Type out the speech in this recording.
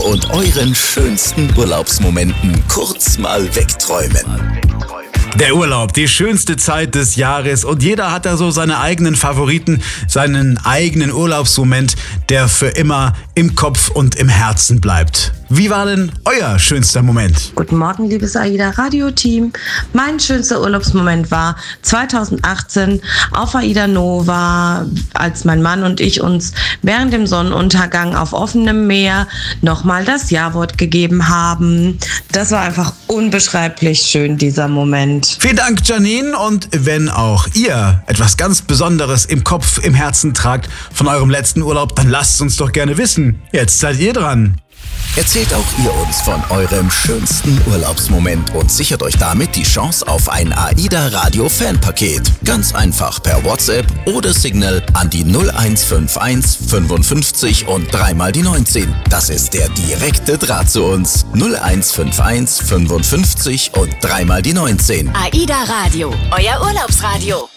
und euren schönsten Urlaubsmomenten kurz mal wegträumen. Der Urlaub, die schönste Zeit des Jahres, und jeder hat da so seine eigenen Favoriten, seinen eigenen Urlaubsmoment, der für immer im Kopf und im Herzen bleibt. Wie war denn euer schönster Moment? Guten Morgen, liebes AIDA Radio-Team. Mein schönster Urlaubsmoment war 2018 auf AIDA Nova, als mein Mann und ich uns während dem Sonnenuntergang auf offenem Meer nochmal das Ja-Wort gegeben haben. Das war einfach unbeschreiblich schön, dieser Moment. Vielen Dank, Janine. Und wenn auch ihr etwas ganz Besonderes im Kopf, im Herzen tragt von eurem letzten Urlaub, dann lasst es uns doch gerne wissen. Jetzt seid ihr dran. Erzählt auch ihr uns von eurem schönsten Urlaubsmoment und sichert euch damit die Chance auf ein AIDA Radio Fanpaket. Ganz einfach per WhatsApp oder Signal an die 0151 55 und 3 die 19. Das ist der direkte Draht zu uns. 0151 55 und 3 die 19. AIDA Radio, euer Urlaubsradio.